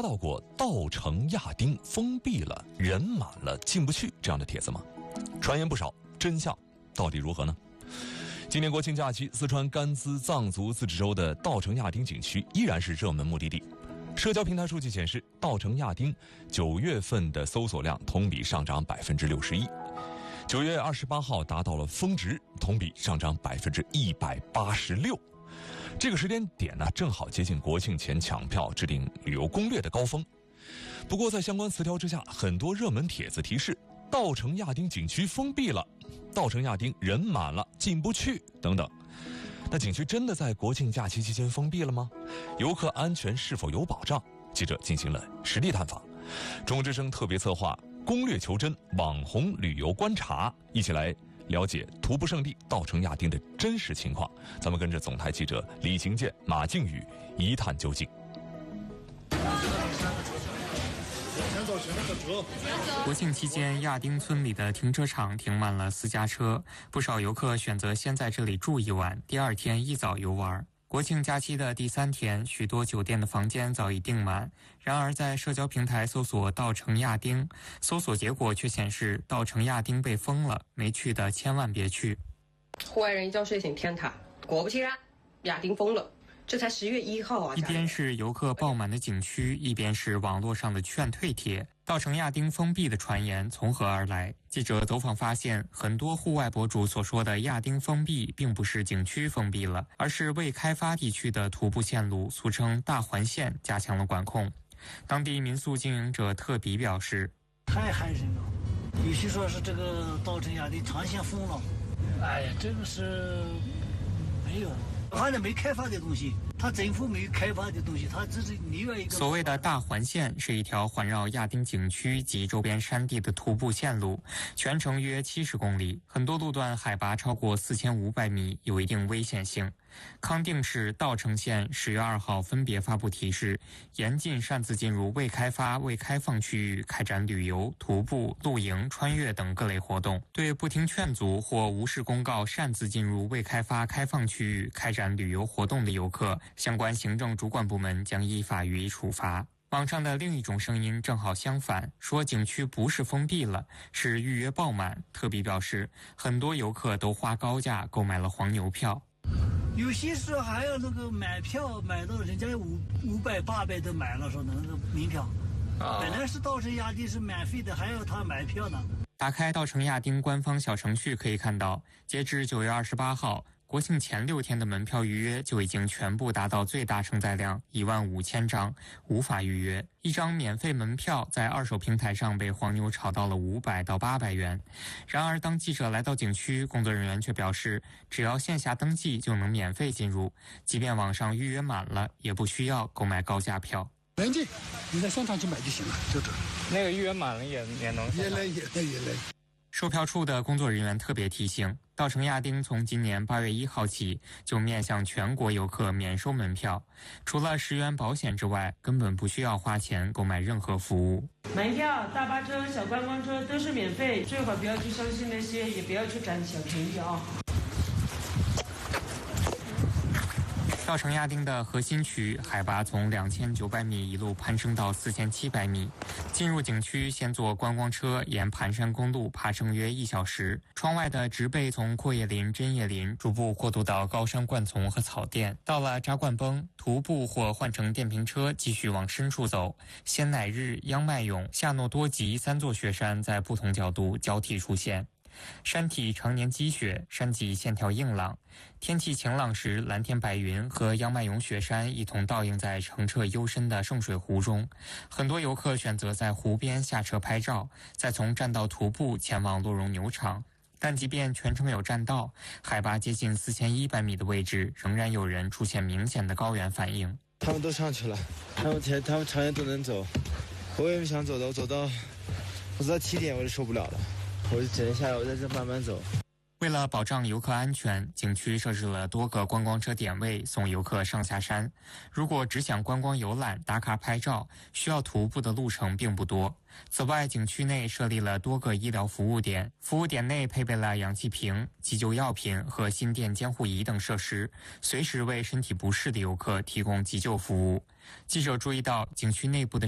刷到过稻城亚丁封闭了，人满了进不去这样的帖子吗？传言不少，真相到底如何呢？今年国庆假期，四川甘孜藏族自治州的稻城亚丁景区依然是热门目的地。社交平台数据显示，稻城亚丁9月份的搜索量同比上涨61%，9月28号达到了峰值，同比上涨186%。这个时间点呢，正好接近国庆前抢票制定旅游攻略的高峰。不过在相关词条之下，很多热门帖子提示稻城亚丁景区封闭了，稻城亚丁人满了进不去等等。那景区真的在国庆假期期间封闭了吗？游客安全是否有保障？记者进行了实地探访。中国之声特别策划攻略求真网红旅游观察，一起来了解徒步圣地稻城亚丁的真实情况。咱们跟着总台记者李晴健、马靖宇一探究竟。 国庆期间，亚丁村里的停车场停满了私家车，不少游客选择先在这里住一晚，第二天一早游玩。国庆假期的第3天，许多酒店的房间早已订满。然而，在社交平台搜索稻城亚丁，搜索结果却显示稻城亚丁被封了，没去的千万别去。 户外人一觉睡醒天塌，果不其然，亚丁封了。这才10月1号啊！ 一边是游客爆满的景区，一边是网络上的劝退帖。稻城亚丁封闭的传言从何而来？记者走访发现，很多户外博主所说的亚丁封闭，并不是景区封闭了，而是未开发地区的徒步线路，俗称大环线，加强了管控。当地民宿经营者特比表示：“ 太害人了，有些说是这个稻城亚丁长线封了，哎呀，这个是没有。”反正没开发的东西，它政府没有开发的东西，它只是另外一个。 所谓的大环线是一条环绕亚丁景区及周边山地的徒步线路，全程约70公里，很多路段海拔超过4500米，有一定危险性。康定市稻城县10月2号分别发布提示，严禁擅自进入未开发、未开放区域开展旅游、徒步、露营、穿越等各类活动。对不听劝阻或无视公告擅自进入未开发、开放区域开展旅游活动的游客，相关行政主管部门将依法予以处罚。网上的另一种声音正好相反，说景区不是封闭了，是预约爆满。特比表示，很多游客都花高价购买了黄牛票。 有些时候还要那个买票，买到人家500、800都买了，说那个门票。本来是稻城亚丁是免费的，还要他买票呢。 打开稻城亚丁官方小程序可以看到，截至9月28号，国庆前6天的门票预约就已经全部达到最大承载量15000张，无法预约。一张免费门票在二手平台上被黄牛炒到了500到800元。然而，当记者来到景区，工作人员却表示，只要线下登记就能免费进入，即便网上预约满了，也不需要购买高价票。 能进，你在现场去买就行了，就这。 那个预约满了也能。 也来。 售票处的工作人员特别提醒，稻城亚丁从今年8月1号起就面向全国游客免收门票，除了10元保险之外，根本不需要花钱购买任何服务。 门票、大巴车、小观光车都是免费，最好不要去相信那些，也不要去占小便宜啊。 稻城亚丁的核心区海拔从2900米一路攀升到4700米。进入景区，先坐观光车沿盘山公路爬升约1小时，窗外的植被从阔叶林、针叶林逐步过渡到高山灌丛和草甸。到了扎灌崩，徒步或换乘电瓶车继续往深处走。仙乃日、央麦勇、夏诺多吉3座雪山在不同角度交替出现。山体常年积雪，山脊线条硬朗。天气晴朗时，蓝天白云和央麦勇雪山一同倒映在澄澈幽深的圣水湖中。很多游客选择在湖边下车拍照，再从栈道徒步前往洛绒牛场。但即便全程有栈道，海拔接近4100米的位置，仍然有人出现明显的高原反应。 他们都上去了，他们常年都能走，我也不想走的，我走到7点我就受不了了。我就只能下来，我在这慢慢走。 为了保障游客安全，景区设置了多个观光车点位，送游客上下山。如果只想观光游览、打卡拍照，需要徒步的路程并不多。此外，景区内设立了多个医疗服务点，服务点内配备了氧气瓶、急救药品和心电监护仪等设施，随时为身体不适的游客提供急救服务。记者注意到，景区内部的